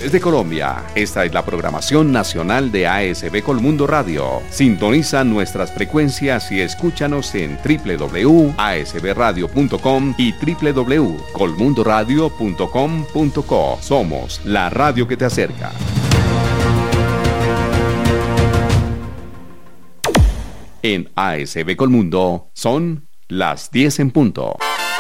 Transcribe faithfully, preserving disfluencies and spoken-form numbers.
Desde Colombia, esta es la programación nacional de A S B Colmundo Radio. Sintoniza nuestras frecuencias y escúchanos en doble u doble u doble u punto a s b radio punto com y doble u doble u doble u punto colmundo radio punto com punto co. Somos la radio que te acerca. En A S B Colmundo son las diez en punto.